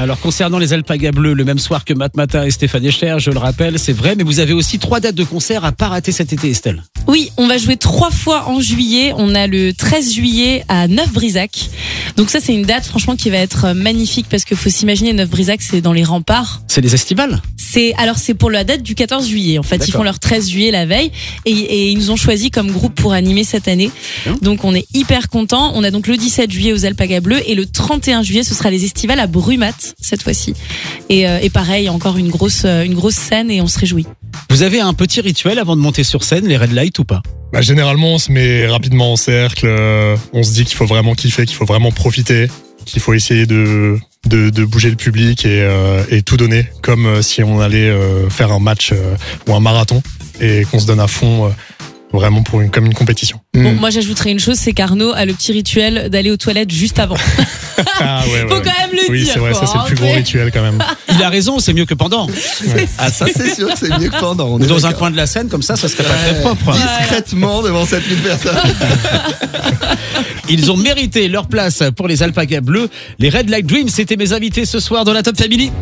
Alors concernant les Alpagas Bleus, le même soir que Matmata et Stéphane Echer, je le rappelle, c'est vrai, mais vous avez aussi 3 dates de concert à pas rater cet été, Estelle. Oui, on va jouer 3 fois en juillet. On a le 13 juillet à Neuf-Brisac. Donc ça, c'est une date franchement qui va être magnifique parce qu'il faut s'imaginer Neuf-Brisac, c'est dans les remparts. C'est les estivales. C'est pour la date du 14 juillet. En fait, D'accord. Ils font leur 13 juillet la veille et ils nous ont choisi comme groupe pour animer cette année. Bien. Donc on est hyper contents. On a donc le 17 juillet aux Alpagas Bleus et le 31 juillet, ce sera les estivales à Brumat cette fois-ci. Et pareil, encore une grosse scène et on se réjouit. Vous avez un petit rituel avant de monter sur scène, les red lights ou pas? Généralement, on se met rapidement en cercle. On se dit qu'il faut vraiment kiffer, qu'il faut vraiment profiter, qu'il faut essayer de bouger le public et tout donner, comme si on allait faire un match ou un marathon et qu'on se donne à fond. Vraiment comme une compétition. Bon, moi j'ajouterais une chose, c'est qu'Arnaud a le petit rituel d'aller aux toilettes juste avant. Ah ouais, Faut quand même le oui, dire. c'est vrai, ça c'est le plus gros rituel quand même. Il a raison, c'est mieux que pendant. Ah, ça, c'est sûr que c'est mieux que pendant. On Mais est dans un d'accord. coin de la scène, comme ça serait pas très propre. Discrètement devant 7000 personnes. Ils ont mérité leur place pour les Alpagas Bleus. Les Red Light Dreams, c'était mes invités ce soir dans la Top Family.